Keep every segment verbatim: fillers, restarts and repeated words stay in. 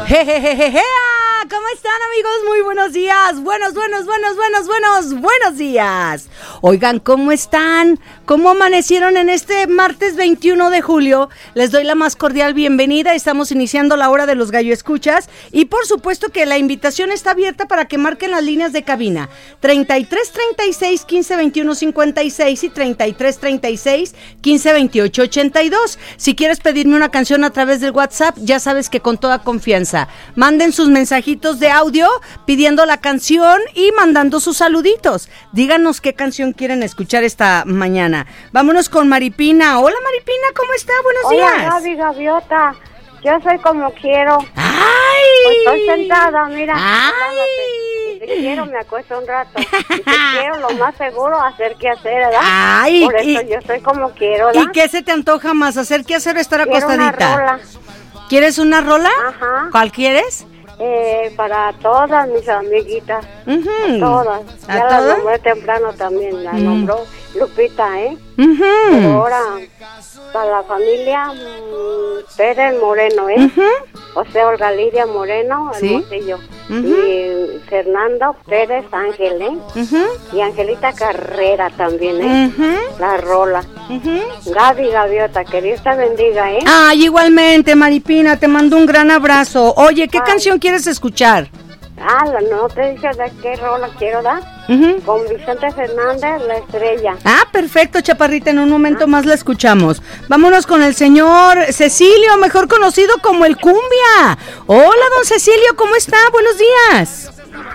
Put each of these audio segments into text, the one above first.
Jejejeje, ¿cómo están, amigos? Muy buenos días. Buenos, buenos, buenos, buenos, buenos, buenos días. Oigan, ¿cómo están? ¿Cómo amanecieron en este martes veintiuno de julio? Les doy la más cordial bienvenida. Estamos iniciando la hora de los gallo escuchas y por supuesto que la invitación está abierta para que marquen las líneas de cabina treinta y tres, treinta y seis, quince, veintiuno, cincuenta y seis y treinta y tres, treinta y seis, quince, veintiocho, ochenta y dos. Si quieres pedirme una canción a través del WhatsApp, ya sabes que con toda confianza. Manden sus mensajitos de audio pidiendo la canción y mandando sus saluditos. Díganos qué canción quieren escuchar esta mañana. Vámonos con Maripina. Hola, Maripina, ¿cómo está? Buenos Hola, días. Hola, Gaby Gaviota. Yo soy como quiero. ¡Ay! Pues estoy sentada, mira. ¡Ay! Si te quiero, me acuesto un rato. Si te quiero, lo más seguro, hacer qué hacer, ¿verdad? ¡Ay! Por eso y, yo soy como quiero, ¿verdad? ¿Y qué se te antoja más? ¿Hacer qué hacer o estar Quiero acostadita? una rola. ¿Quieres una rola? Ajá. ¿Cuál quieres? Eh, para todas mis amiguitas. Uh-huh. Todas. ¿A Ya todas? la nombré temprano también. La Mm. nombró Lupita, ¿eh? Uh-huh. Pero ahora, para la familia mm, Pérez Moreno, ¿eh? Uh-huh. José Olga Lidia Moreno, ¿Sí? Hermosillo. Uh-huh. Y Fernando Pérez Ángel, ¿eh? Uh-huh. Y Angelita Carrera también, ¿eh? Uh-huh. La rola. Uh-huh. Gaby Gaviota, que Dios te bendiga, ¿eh? Ay, igualmente, Maripina, te mando un gran abrazo. Oye, ¿qué Ay. canción quieres escuchar? Ah, no te dije de qué rola quiero dar. Uh-huh. Con Vicente Fernández, La Estrella. Ah, perfecto, Chaparrita, en un momento más la escuchamos. Vámonos con el señor Cecilio, mejor conocido como el Cumbia. Hola, don Cecilio, ¿cómo está? Buenos días.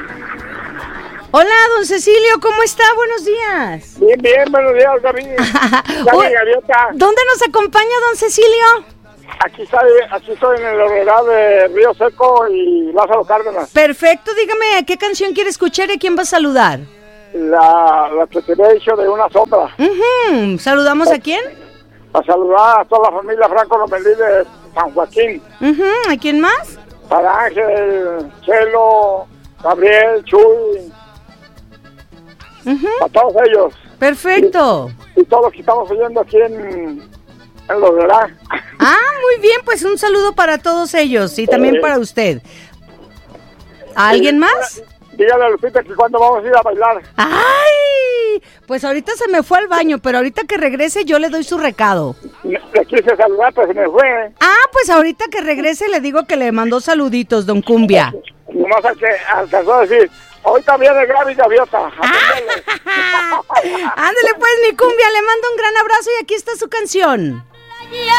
Hola, don Cecilio, ¿cómo está? Buenos días. Bien, bien, buenos días, Gaby. Gaby Gaviota. ¿Dónde nos acompaña, don Cecilio? Aquí estoy, aquí estoy en el hogar de Río Seco y Lázaro Cárdenas. Perfecto, dígame, ¿qué canción quiere escuchar y a quién va a saludar? La, la que te he dicho de Una Sombra. Uh-huh. ¿Saludamos a quién? Para saludar a toda la familia Franco Lomelí de San Joaquín. Uh-huh. ¿A quién más? Para Ángel, Chelo, Gabriel, Chuy. Uh-huh. Para todos ellos. Perfecto. Y, y todos los que estamos oyendo aquí en, en los verá. Ah, muy bien, pues un saludo para todos ellos y también para usted. ¿A alguien más? Dígale a Lupita que cuando vamos a ir a bailar. ¡Ay! Pues ahorita se me fue al baño, pero ahorita que regrese yo le doy su recado. Le quise saludar, pero se me fue. Ah, pues ahorita que regrese le digo que le mandó saluditos, don Cumbia. Nomás al que alcanzó a decir, ahorita viene Gaby Gaviota. Ándale pues, mi Cumbia, le mando un gran abrazo y aquí está su canción.